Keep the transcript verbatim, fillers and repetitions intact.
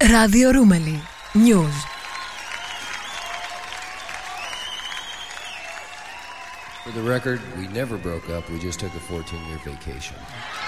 Radio Rumeli News. For the record, we never broke up, we just took a fourteen-year vacation.